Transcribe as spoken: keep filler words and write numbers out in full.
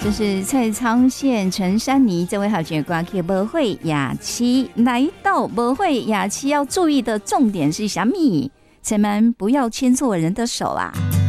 这是蔡昌宪、陈珊妮这位好姐歌曲《无会雅妻》。来到无会雅妻要注意的重点是什么？千万不要牵错人的手啊！